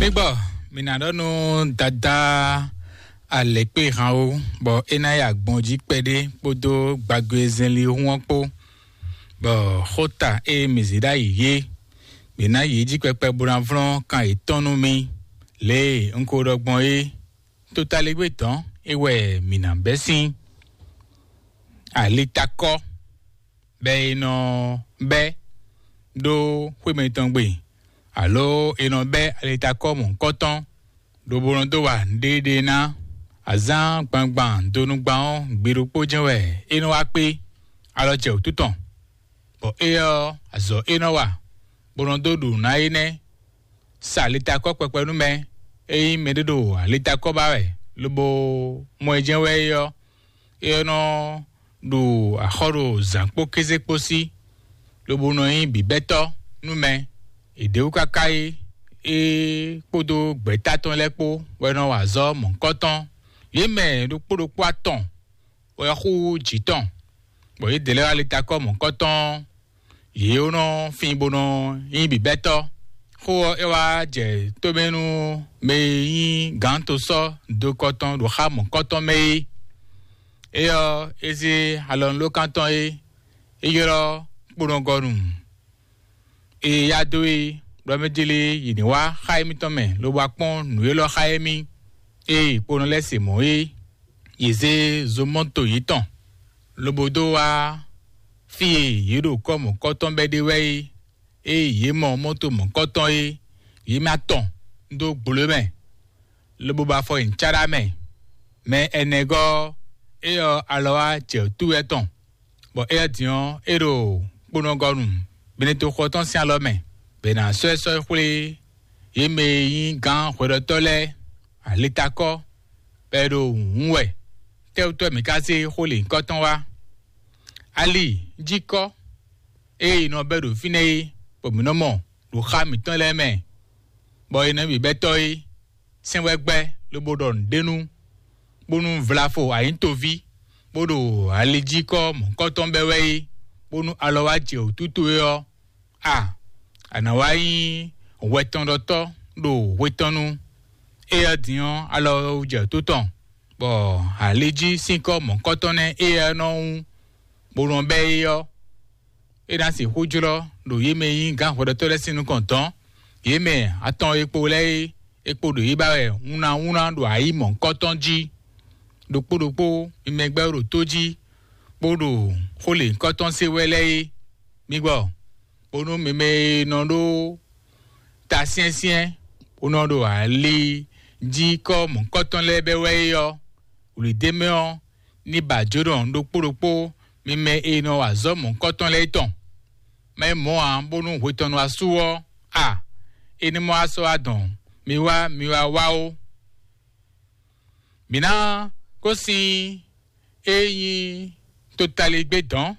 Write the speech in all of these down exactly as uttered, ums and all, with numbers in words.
Migbo, minadonu dada alekpe han o, bo enaya gbonji pede podo gbagbe zenli won po. Bo khota e mizida ye. Bina ye ji pepe buran fron kan etonu mi. Le nko dogbon e totale gbe tan ewe minambesin. Alitako be no be do kweme tangbe. Alo eno be alitako mon koton do boron do wa dede na azan gbangban donu gbaon gbero pojenwe eno wa pe alo je otutan bo eyo azo eno wa boron do du na ene sa alitako pepe nu me eyin medodo alitako ba we lobo mo ejenwe yo eno do ahoro zanpo kezepo si lobo no yin bi beto nu me ìdéwú kákáyé e kpodo gbẹ̀ta tán lẹ́pọ̀ wẹ́nà wà zọ́ mọ̀ nǹkan tán yé mẹ́ lókpódókpó àtàn wẹ́ kó jì tán bọ̀ yé délé wà létà kọ́ mọ̀ nǹkan tán yé ó nà fin bo nà yín bì bẹ́ tọ́ kó ẹ wá jẹ tó mẹ́nu mẹ́ yín gàn tó sọ dókọ́ tán ló xa mọ̀ nǹkan tán mẹ́ yé e yọ eze alọ́ ló kàn tán yé e yọrọ kpódógọ́nù. E ya doe blomedele yiniwa khaimi tome lo wa pon nuelo khaimi e pono lese mo e yeze zomonto yitan lobodo wa fi yero komo koton bede we e yemo moto mo koton e yema ton ndo gbolomen lobo ba fo inchara me me enego e o alowa je tu eton bo e tion ero pono gonum Benito khoton si alome bena so so khule yeme yin gan khodo tole alitako pero nwe te to mi ka se khule nkan tan wa ali jiko e ino bedo fine pomino mo lo kha mi tan le me bo ina bi beto yi senwe gbe lo bodon denu bonu vlafo ayin tovi bodo ali jiko mo nkan tan bewe yi bonu alowa je otutu yo ah anawayi weton doto do wetonu e adian alo je to tan bo aleji sinko mo kotone e no boron be yo e dan si hujuro do yeme yin gan hodo to lesinu kontan yeme atan epo le epo do yiba we una una do ayi mo koton ji do podopo imegbe ro toji bodo khole koton se wele mi gbo onu meme nondo ta sien onodo ali ji ko mo koton lebe we yo uri demeo ni bajoro ndo poropo meme eno wazo mo koton le ton me mo an bonu weton asuo ah eni mo aso adon mi wa mi wa wa o mina ko si eyin totally gbedan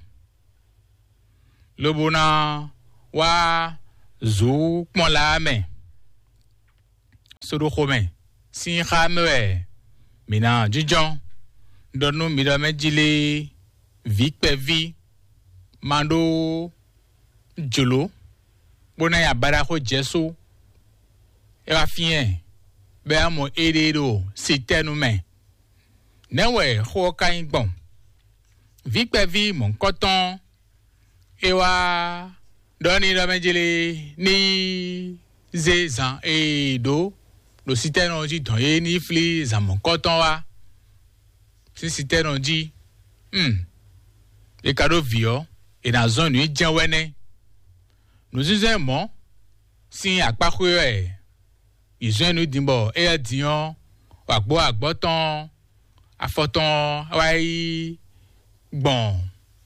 lobona wa zu pon la me soro khome si khamwe mina jijon donu mi do mejile vikpe vi mando jolo bona ya bara ko jesu e wa fien be amo edero sitenu me newe kho kan gbon vikpe vi mon coton e wa doni do mejele ni zezan e do lo siteno ji don ye ni fli za mon coton wa si siteno ji hmm e kado vio e na zone ni jenwene nous disons si apako e izon nu dimbo e dion agbo agbotan afotan wai gbon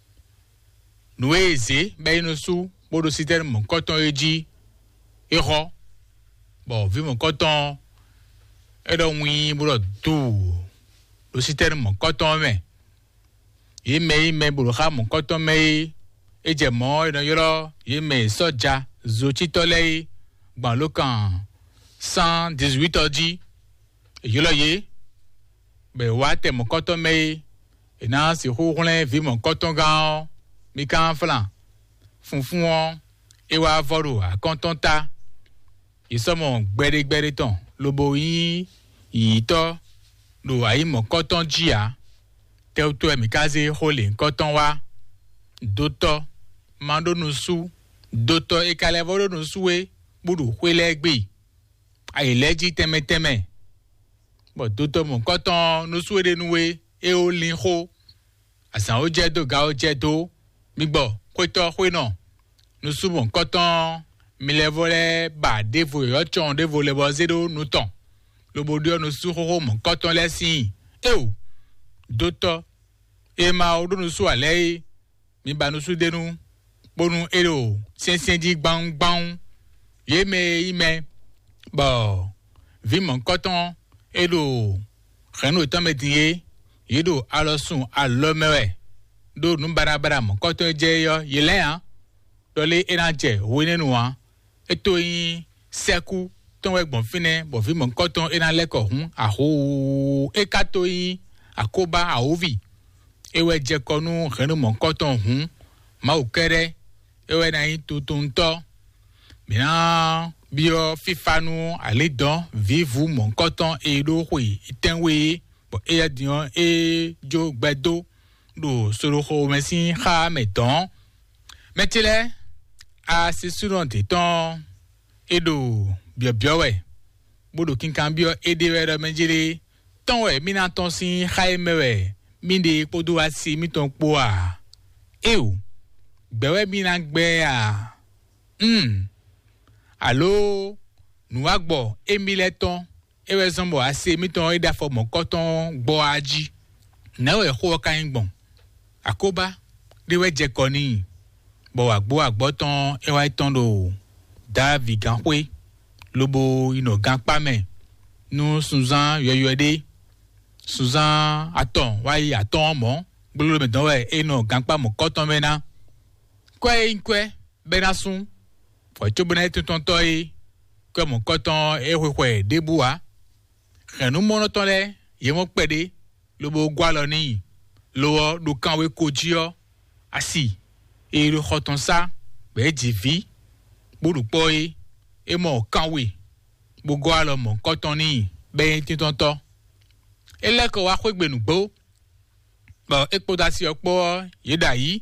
nueze be no su bodo siteno mon coton eji ero bo vi mon coton e do wi bodo tu lo siteno mon coton me e me me bodo ha mon coton me e je mo e no yoro e me soja zo titole gban lo kan one hundred eighteen oji e yolo ye be wa te mon coton me e na si ho ron vi mon coton gan mi kan flan funfun on e wa voro a kontanta isomo gbere gbere ton lobo yi yito lo ayi mo koton jia te to emi kaze hole koton wa doto mando nusu doto e kale vodo nusuwe budu hwele gbe ayi leji teme teme bo doto mo koton nusuwe de nuwe e o lin ho asan o je do ga o je do migbo kweto hweno nusu mo koton mi le vole ba devo yo chon devo le bo zero nu ton lo bodio no su ho mo koton le sin e o doto e ma o nu su ale mi ba nu su denu bonu ero sensen di gbang gbang ye me ime bo vi mo koton e do khenu tan me die ye do alosun alomewe do nu bara bara mo koton je yo ye le han dole enaje wo nenu wa eto yin seku ton we gbon fine bo fi mo koton ena leko hun aho e kato yin akoba ahovi ewe je konu khenu mo koton hun ma okere ewe na yin tutun to mina bio fifanu aledon vivu mo koton e do hui itenwe bo e dion e jo gbedo do soro ho mesin ha meton metile a se surante ton edo bio biowe bodo kinkan bio edewe do menjele ton we mina ton sin khaimewe minde podo asi mi ton po a eu gbewe mina gbe a mm allo nu agbo emile ton ewe zonbo asi mi ton eda fo mo koton gbo aji na we ho kan gbon akoba dewe je koni bo agbo agbo ton e wa ton do da vigan hwe lobo ino gan pa me nu suzan yoyode suzan aton wa yi aton mo gbolo me don we ino gan pa mo koton mena kwe inkwe bena sun fo chobona tuton toy ko mo koton e hwe debua renu mo ton le ye mo pede lobo gwa lo ni lo do kan we kojio asi e ro khoton sa be jivi buru poi e mo kanwe gbogbo alo mo koton ni be titon to eleko wa kwegbenu gbo bo epo da si opo yeda yi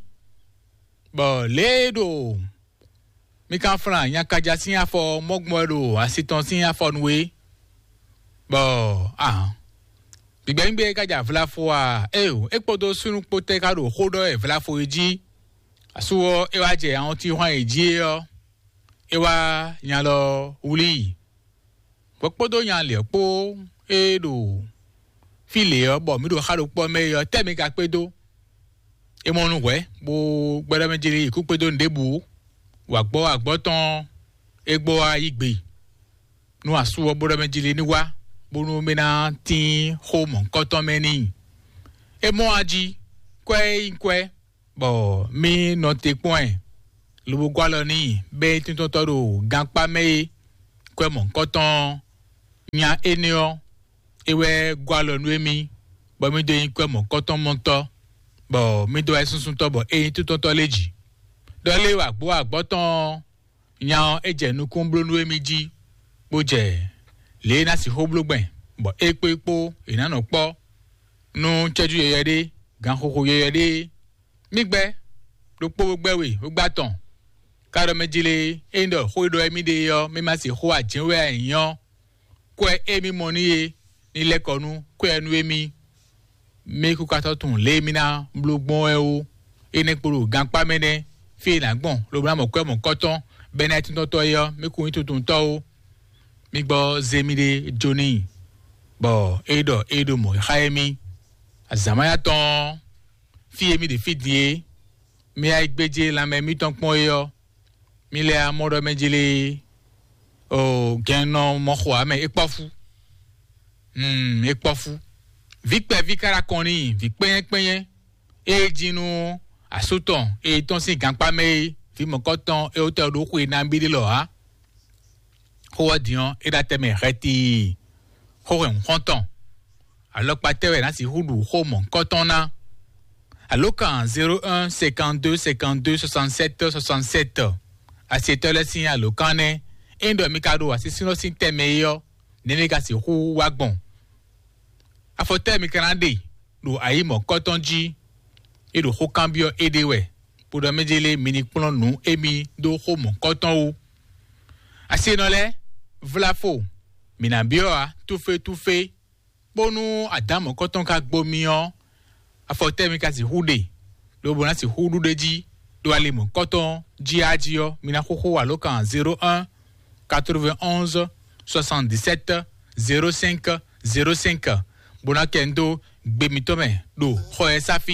bo ledo mi kan fran yan kaja sin afo mogmo ro asiton sin afo nwe bo ah bigbe ngbe kaja vla fo a e o epo do sunu pote ka ro hodo e vla fo eji asuwo e wa je àwọn tí hwan eji yo e wa yan lo wuli popodo yan le po e do file yo bo mi do haro po me yo temi ka pedo e mo nu we bo gbere mejiri iku pedo ndebu wa gbo agbotan egbo ayigbe nu asuwo gbere mejiri ni wa bonu me na tin home koton meni e mo aji kwe kwe bo mi no te point lo gwa lo ni be tinton toro ganpa me kwe mo koton nya enio ewe gwa lo nu emi bo mi do yin kwe mo koton monto bo mi do esunsun to bo e tinton to leji do le wa gbo agbotan nya eje nu kunbro nu emi ji bo je le na si hoblogben bo epo epo ina no po nu cheju yeyede gan koko yeyede migbe lo po gbewe o gba ton karo mejile endo hoido emi de yo mi ma si ho ajinwe eyan kwe emi moniye ni lekonu kwe enu emi me ku ka totun le mi na blogbon e o ene poro gan pa mene fi na gbon lo bra mo kwe mo koton benet to to yo me ku tutun to o migbo zemide joni bo edo edo mo khaemi azamaya ton fi emi de fidie mi ai gbeje la me mi ton pon yo mi le amodo mejile o geno mo khwa me ipofu hmm ipofu vikpe vikara koni vikpen penyen e jinu asuton e ton si ganpa me fi mo koton e o te do ku na bi lo ha ho dion e da teme reti ho en konton alors patewe na si hudu ho mo koton na Alokan zéro un cinquante-deux cinquante-deux soixante-sept soixante-sept. À cette heure-ci, Alokane, endo mi ka do asisi no sin teme yo ne mi ka si hu wa gbon afote mi kan de do ayi mo kotonji e do ho cambio edewe pour do mejele mini plon nu emi do ho mo koton o asi no le vlafo mina bio a tout fait tout fait bonu adam koton ka gbomiyan afote mi ka si hude do bona si hudu deji do ale mo koton ji ajio mina koko wa lokan zéro un quatre-vingt-onze soixante-dix-sept zéro cinq zéro cinq bona kendo gbemitome do ho esafi